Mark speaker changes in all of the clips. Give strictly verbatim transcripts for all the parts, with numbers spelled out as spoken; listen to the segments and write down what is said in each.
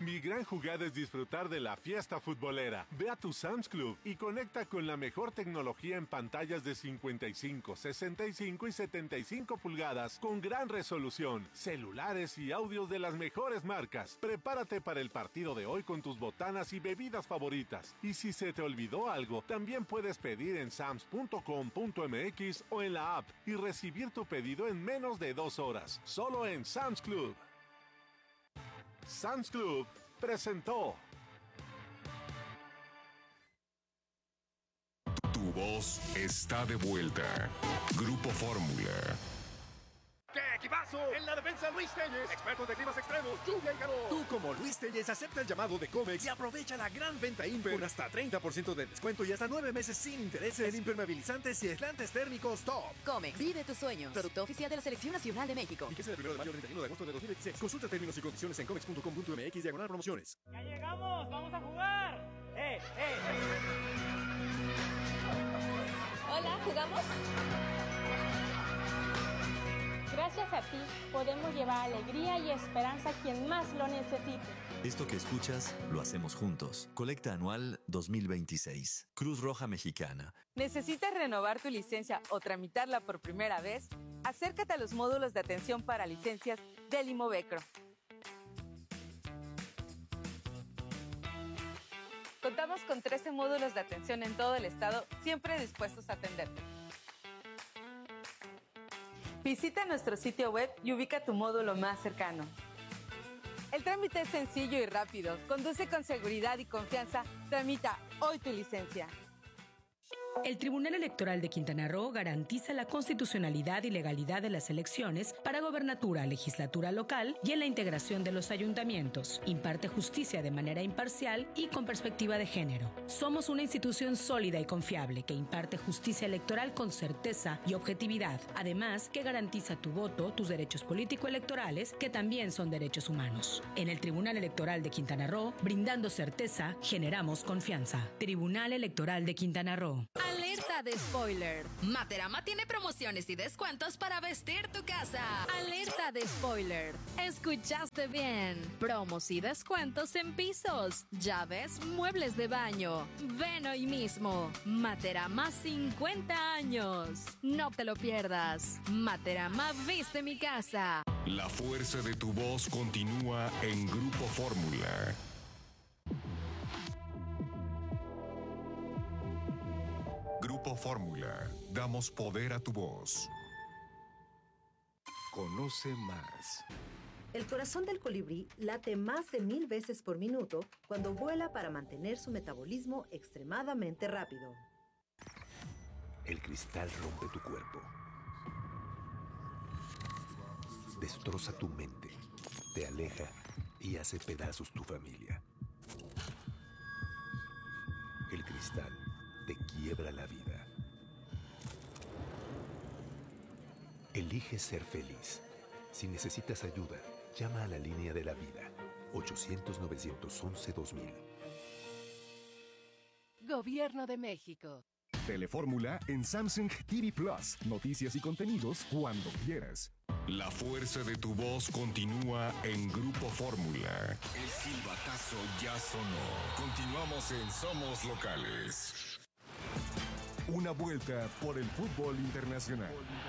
Speaker 1: Mi gran jugada es disfrutar de la fiesta futbolera. Ve a tu Sam's Club y conecta con la mejor tecnología en pantallas de cincuenta y cinco, sesenta y cinco y setenta y cinco pulgadas con gran resolución, celulares y audios de las mejores marcas. Prepárate para el partido de hoy con tus botanas y bebidas favoritas. Y si se te olvidó algo, también puedes pedir en sams punto com punto m x o en la app y recibir tu pedido en menos de dos horas. Solo en Sam's Club. Sam's Club presentó.
Speaker 2: Tu voz está de vuelta. Grupo Fórmula.
Speaker 3: ¡Qué equipazo! En la defensa, Luis Telles, experto de climas extremos, lluvia y calor. Tú, como Luis Telles, acepta el llamado de Comex y aprovecha la gran venta Imper con hasta treinta por ciento de descuento y hasta nueve meses sin intereses en impermeabilizantes y aislantes térmicos top.
Speaker 4: Comex, vive tus sueños. Producto oficial de la Selección Nacional de México.
Speaker 3: Y que sea del primero de mayo al treinta y uno de agosto de dos mil veintiséis. Consulta términos y condiciones en comex punto com punto m x diagonal promociones.
Speaker 5: ¡Ya llegamos! ¡Vamos a jugar! ¡Eh, eh!
Speaker 6: Hola, ¿jugamos? Gracias a ti, podemos llevar alegría y esperanza a quien más lo necesite.
Speaker 7: Esto que escuchas, lo hacemos juntos. Colecta anual dos mil veintiséis. Cruz Roja Mexicana.
Speaker 8: ¿Necesitas renovar tu licencia o tramitarla por primera vez? Acércate a los módulos de atención para licencias del Imovecro. Contamos con trece módulos de atención en todo el estado, siempre dispuestos a atenderte. Visita nuestro sitio web y ubica tu módulo más cercano. El trámite es sencillo y rápido. Conduce con seguridad y confianza. Tramita hoy tu licencia.
Speaker 9: El Tribunal Electoral de Quintana Roo garantiza la constitucionalidad y legalidad de las elecciones para gobernatura, legislatura local y en la integración de los ayuntamientos. Imparte justicia de manera imparcial y con perspectiva de género. Somos una institución sólida y confiable que imparte justicia electoral con certeza y objetividad. Además, que garantiza tu voto, tus derechos político-electorales, que también son derechos humanos. En el Tribunal Electoral de Quintana Roo, brindando certeza, generamos confianza. Tribunal Electoral de Quintana Roo.
Speaker 4: Alerta de spoiler. Materama tiene promociones y descuentos para vestir tu casa. Alerta de spoiler. Escuchaste bien. Promos y descuentos en pisos, llaves, muebles de baño. Ven hoy mismo. Materama cincuenta años. No te lo pierdas. Materama viste mi casa.
Speaker 2: La fuerza de tu voz continúa en Grupo Fórmula. Grupo Fórmula, damos poder a tu voz.
Speaker 10: Conoce más.
Speaker 11: El corazón del colibrí late más de mil veces por minuto cuando vuela para mantener su metabolismo extremadamente rápido.
Speaker 10: El cristal rompe tu cuerpo. Destroza tu mente, te aleja y hace pedazos tu familia. El cristal te quiebra la vida. Elige ser feliz. Si necesitas ayuda, llama a la línea de la vida. ochocientos, novecientos once, dos mil.
Speaker 4: Gobierno de México.
Speaker 12: Telefórmula en Samsung T V Plus. Noticias y contenidos cuando quieras.
Speaker 2: La fuerza de tu voz continúa en Grupo Fórmula. El silbatazo ya sonó. Continuamos en Somos Locales.
Speaker 12: Una vuelta por el fútbol internacional.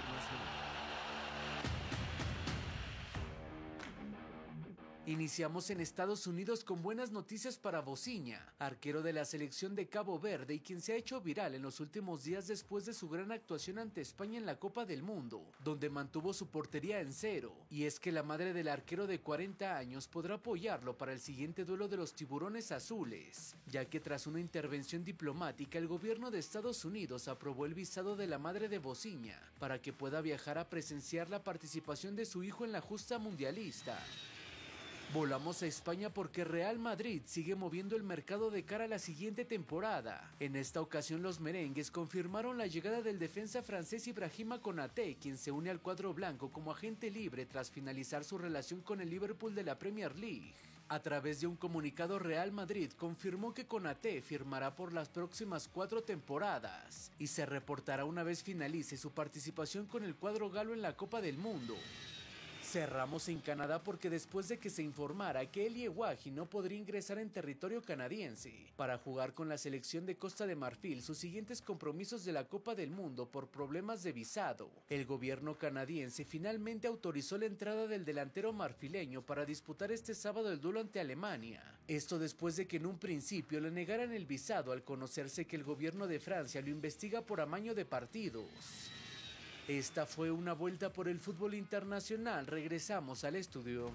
Speaker 13: Iniciamos en Estados Unidos con buenas noticias para Bociña, arquero de la selección de Cabo Verde y quien se ha hecho viral en los últimos días después de su gran actuación ante España en la Copa del Mundo, donde mantuvo su portería en cero. Y es que la madre del arquero de cuarenta años podrá apoyarlo para el siguiente duelo de los Tiburones Azules, ya que tras una intervención diplomática el gobierno de Estados Unidos aprobó el visado de la madre de Bociña para que pueda viajar a presenciar la participación de su hijo en la justa mundialista. Volamos a España porque Real Madrid sigue moviendo el mercado de cara a la siguiente temporada. En esta ocasión los merengues confirmaron la llegada del defensa francés Ibrahima Konaté, quien se une al cuadro blanco como agente libre tras finalizar su relación con el Liverpool de la Premier League. A través de un comunicado, Real Madrid confirmó que Konaté firmará por las próximas cuatro temporadas y se reportará una vez finalice su participación con el cuadro galo en la Copa del Mundo. Cerramos en Canadá porque después de que se informara que Elie Wahi no podría ingresar en territorio canadiense para jugar con la selección de Costa de Marfil sus siguientes compromisos de la Copa del Mundo por problemas de visado, el gobierno canadiense finalmente autorizó la entrada del delantero marfileño para disputar este sábado el duelo ante Alemania. Esto después de que en un principio le negaran el visado al conocerse que el gobierno de Francia lo investiga por amaño de partidos. Esta fue una vuelta por el fútbol internacional. Regresamos al estudio.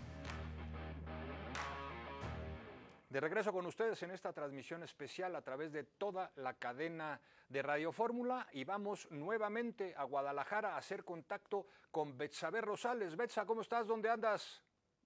Speaker 14: De regreso con ustedes en esta transmisión especial a través de toda la cadena de Radio Fórmula y vamos nuevamente a Guadalajara a hacer contacto con Betsabe Rosales. Betsa, ¿cómo estás? ¿Dónde andas?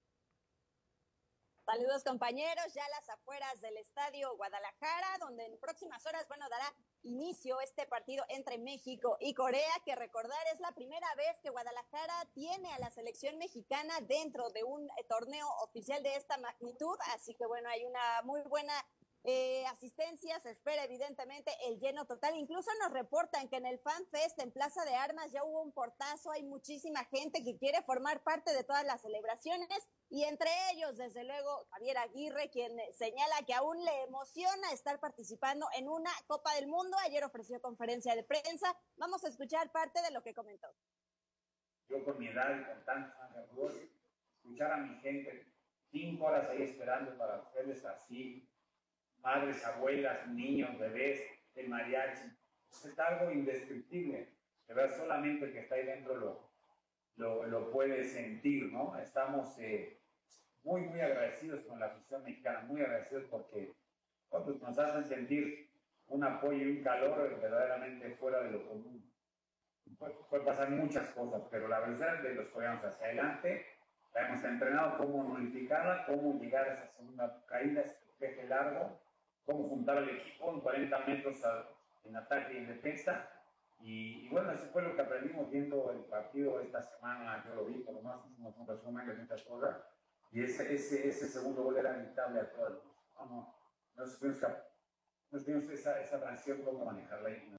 Speaker 15: Saludos compañeros, ya a las afueras del estadio Guadalajara, donde en próximas horas, bueno, dará inicio este partido entre México y Corea, que recordar es la primera vez que Guadalajara tiene a la selección mexicana dentro de un eh, torneo oficial de esta magnitud, así que bueno, hay una muy buena eh, asistencia, se espera evidentemente el lleno total, incluso nos reportan que en el Fan Fest en Plaza de Armas ya hubo un portazo, hay muchísima gente que quiere formar parte de todas las celebraciones, y entre ellos, desde luego, Javier Aguirre, quien señala que aún le emociona estar participando en una Copa del Mundo. Ayer ofreció conferencia de prensa. Vamos a escuchar parte de lo que comentó.
Speaker 16: Yo con mi edad y con tantos años, escuchar a mi gente cinco horas ahí esperando para ustedes así, madres, abuelas, niños, bebés, el mariachi, es algo indescriptible. De verdad, solamente el que está ahí dentro lo, lo, lo puede sentir, ¿no? Estamos... Eh, muy, muy agradecidos con la afición mexicana, muy agradecidos porque cuando nos hacen sentir un apoyo y un calor verdaderamente fuera de lo común. Puede, puede pasar muchas cosas, pero la velocidad de los coreanos hacia adelante, la hemos entrenado cómo nullificarla, cómo llegar a esa segunda caída, ese eje largo, cómo juntar al equipo en cuarenta metros a, en ataque y en defensa. Y, y bueno, eso fue lo que aprendimos viendo el partido esta semana, yo lo vi, por lo menos hicimos un resumen de muchas cosas. Y ese, ese, ese segundo gol era inevitable a todos. No, no, no supimos, no supimos esa, esa transición, cómo manejarla ahí.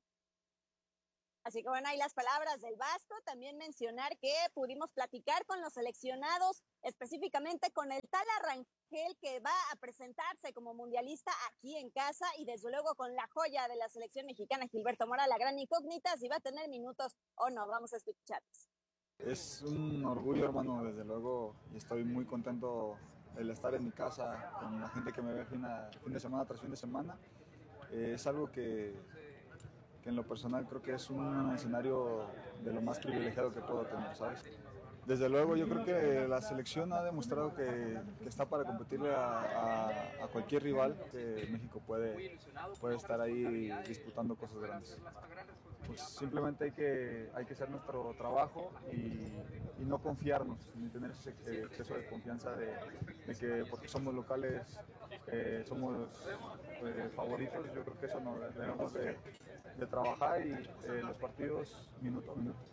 Speaker 15: Así que bueno, ahí las palabras del Vasco. También mencionar que pudimos platicar con los seleccionados, específicamente con el Tala Rangel, que va a presentarse como mundialista aquí en casa, y desde luego con la joya de la selección mexicana, Gilberto Mora, la gran incógnita, si va a tener minutos o no. Vamos a escucharlos.
Speaker 17: Es un orgullo, hermano, desde luego, y estoy muy contento el estar en mi casa con la gente que me ve fin, a, fin de semana tras fin de semana. Eh, es algo que, que en lo personal creo que es un escenario de lo más privilegiado que puedo tener, ¿sabes? Desde luego yo creo que la selección ha demostrado que, que está para competirle a, a, a cualquier rival, que México puede, puede estar ahí disputando cosas grandes. Pues simplemente hay que, hay que hacer nuestro trabajo y, y no confiarnos, ni tener ese exceso de confianza de, de que porque somos locales eh, somos eh, favoritos. Yo creo que eso no debemos de, de trabajar y eh, los partidos minuto a minuto.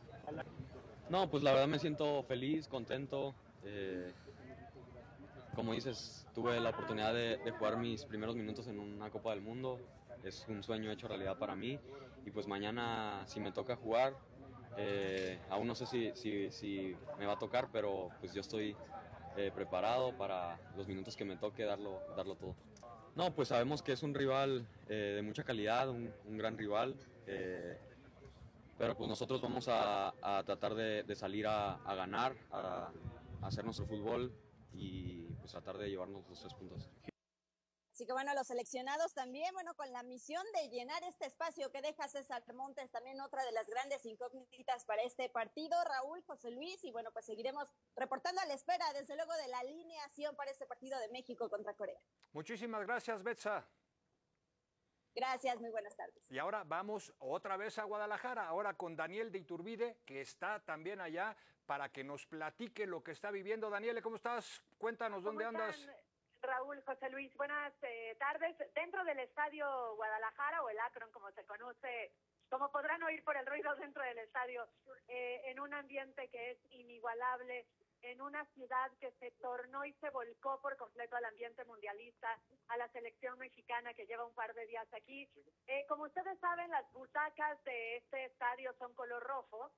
Speaker 18: No, pues la verdad me siento feliz, contento. Eh, como dices, tuve la oportunidad de, de jugar mis primeros minutos en una Copa del Mundo. Es un sueño hecho realidad para mí. Y pues mañana, si me toca jugar, eh, aún no sé si, si, si me va a tocar, pero pues yo estoy eh, preparado para los minutos que me toque darlo, darlo todo. No, pues sabemos que es un rival eh, de mucha calidad, un, un gran rival, eh, pero pues nosotros vamos a, a tratar de, de salir a, a ganar, a, a hacer nuestro fútbol y pues tratar de llevarnos los tres puntos.
Speaker 15: Así que bueno, los seleccionados también, bueno, con la misión de llenar este espacio que deja César Montes, también otra de las grandes incógnitas para este partido, Raúl, José Luis, y bueno, pues seguiremos reportando a la espera, desde luego, de la alineación para este partido de México contra Corea.
Speaker 14: Muchísimas gracias, Betsa.
Speaker 15: Gracias, muy buenas tardes.
Speaker 14: Y ahora vamos otra vez a Guadalajara, ahora con Daniel de Iturbide, que está también allá para que nos platique lo que está viviendo. Daniel, ¿cómo estás? Cuéntanos, ¿dónde andas?
Speaker 19: Raúl, José Luis, buenas eh, tardes. Dentro del estadio Guadalajara, o el Akron como se conoce, como podrán oír por el ruido dentro del estadio, eh, en un ambiente que es inigualable, en una ciudad que se tornó y se volcó por completo al ambiente mundialista, a la selección mexicana que lleva un par de días aquí. Eh, como ustedes saben, las butacas de este estadio son color rojo,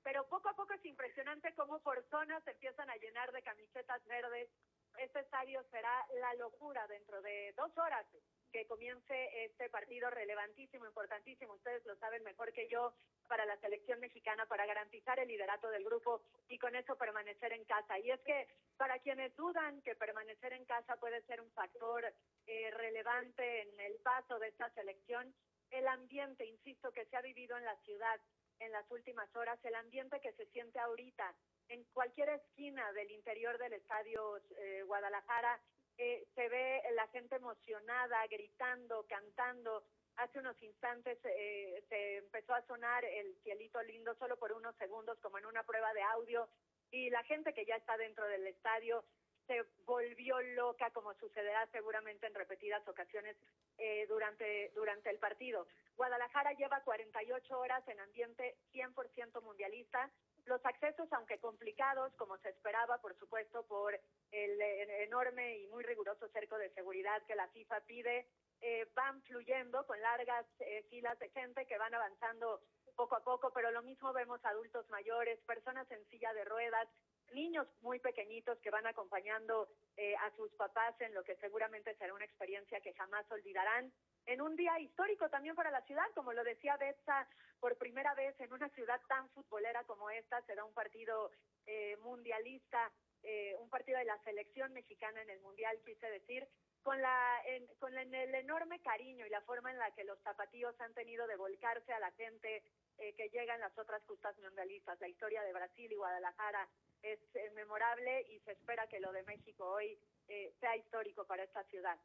Speaker 19: pero poco a poco es impresionante cómo por zonas se empiezan a llenar de camisetas verdes. Este estadio será la locura dentro de dos horas que comience este partido relevantísimo, importantísimo, ustedes lo saben mejor que yo, para la selección mexicana, para garantizar el liderato del grupo y con eso permanecer en casa. Y es que para quienes dudan que permanecer en casa puede ser un factor eh, relevante en el paso de esta selección, el ambiente, insisto, que se ha vivido en la ciudad en las últimas horas, el ambiente que se siente ahorita en cualquier esquina del interior del estadio eh, Guadalajara, eh, se ve la gente emocionada, gritando, cantando. Hace unos instantes eh, se empezó a sonar el Cielito Lindo solo por unos segundos, como en una prueba de audio, y la gente que ya está dentro del estadio se volvió loca, como sucederá seguramente en repetidas ocasiones eh, durante, durante el partido. Guadalajara lleva cuarenta y ocho horas en ambiente cien por ciento mundialista. Los accesos, aunque complicados, como se esperaba, por supuesto, por el, el enorme y muy riguroso cerco de seguridad que la FIFA pide, eh, van fluyendo con largas eh, filas de gente que van avanzando poco a poco, pero lo mismo vemos adultos mayores, personas en silla de ruedas, niños muy pequeñitos que van acompañando eh, a sus papás en lo que seguramente será una experiencia que jamás olvidarán. En un día histórico también para la ciudad, como lo decía Betsa, por primera vez en una ciudad tan futbolera como esta se da un partido eh, mundialista, eh, un partido de la selección mexicana en el Mundial, quise decir, con, la, en, con la, en el enorme cariño y la forma en la que los tapatíos han tenido de volcarse a la gente eh, que llega en las otras justas mundialistas. La historia de Brasil y Guadalajara es eh, memorable y se espera que lo de México hoy eh, sea histórico para esta ciudad.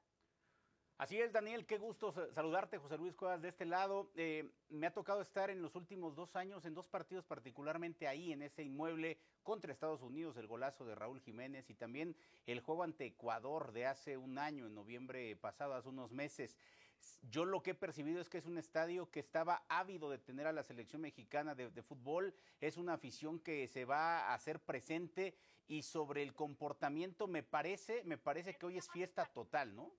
Speaker 20: Así es, Daniel, qué gusto saludarte, José Luis Cuevas, de este lado. Eh, me ha tocado estar en los últimos dos años en dos partidos, particularmente ahí, en ese inmueble contra Estados Unidos, el golazo de Raúl Jiménez y también el juego ante Ecuador de hace un año, en noviembre pasado, hace unos meses. Yo lo que he percibido es que es un estadio que estaba ávido de tener a la selección mexicana de, de fútbol, es una afición que se va a hacer presente y sobre el comportamiento me parece, me parece que hoy es fiesta total, ¿no?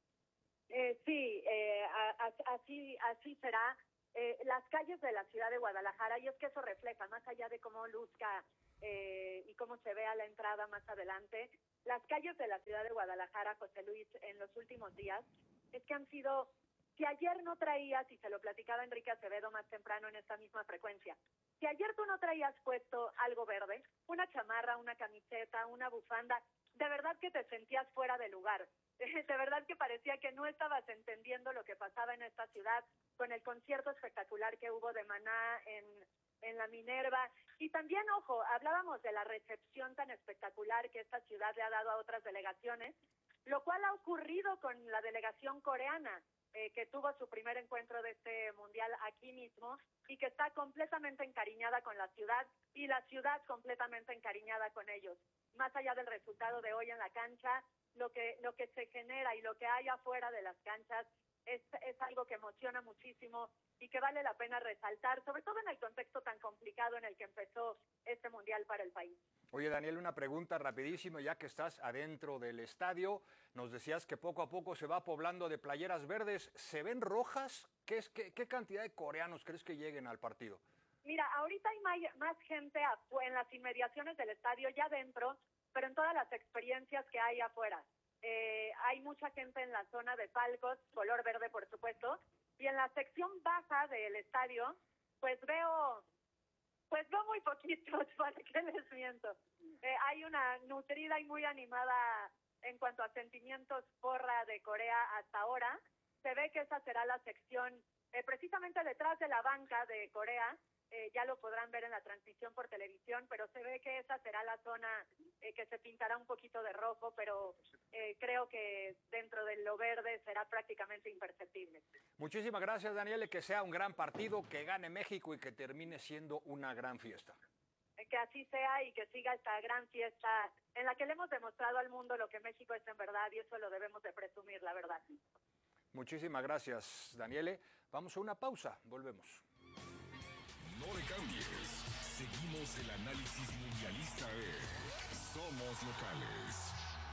Speaker 19: Eh, sí, eh, a, a, así, así será. Eh, las calles de la ciudad de Guadalajara, y es que eso refleja, más allá de cómo luzca eh, y cómo se vea la entrada más adelante, las calles de la ciudad de Guadalajara, José Luis, en los últimos días, es que han sido, si ayer no traías, y se lo platicaba Enrique Acevedo más temprano en esta misma frecuencia, si ayer tú no traías puesto algo verde, una chamarra, una camiseta, una bufanda, de verdad que te sentías fuera de lugar. De verdad que parecía que no estabas entendiendo lo que pasaba en esta ciudad con el concierto espectacular que hubo de Maná en, en la Minerva. Y también, ojo, hablábamos de la recepción tan espectacular que esta ciudad le ha dado a otras delegaciones, lo cual ha ocurrido con la delegación coreana, eh, que tuvo su primer encuentro de este mundial aquí mismo y que está completamente encariñada con la ciudad y la ciudad completamente encariñada con ellos. Más allá del resultado de hoy en la cancha, lo que lo que se genera y lo que hay afuera de las canchas es, es algo que emociona muchísimo y que vale la pena resaltar, sobre todo en el contexto tan complicado en el que empezó este mundial para el país.
Speaker 14: Oye, Daniel, una pregunta rapidísimo, ya que estás adentro del estadio. Nos decías que poco a poco se va poblando de playeras verdes. ¿Se ven rojas? ¿Qué, es, qué, qué cantidad de coreanos crees que lleguen al partido?
Speaker 19: Mira, ahorita hay más, más gente en las inmediaciones del estadio, ya dentro, pero en todas las experiencias que hay afuera. Eh, hay mucha gente en la zona de palcos, color verde por supuesto, y en la sección baja del estadio, pues veo, pues veo muy poquitos, ¿para qué les miento? Eh, hay una nutrida y muy animada en cuanto a sentimientos porra de Corea hasta ahora. Se ve que esa será la sección eh, precisamente detrás de la banca de Corea. Eh, ya lo podrán ver en la transmisión por televisión, pero se ve que esa será la zona eh, que se pintará un poquito de rojo, pero eh, creo que dentro de lo verde será prácticamente imperceptible.
Speaker 14: Muchísimas gracias, Daniel, que sea un gran partido, que gane México y que termine siendo una gran fiesta.
Speaker 19: Eh, que así sea y que siga esta gran fiesta en la que le hemos demostrado al mundo lo que México es en verdad, y eso lo debemos de presumir, la verdad.
Speaker 14: Muchísimas gracias, Daniele. Vamos a una pausa, volvemos.
Speaker 2: No le cambies. Seguimos el análisis mundialista de Somos Locales.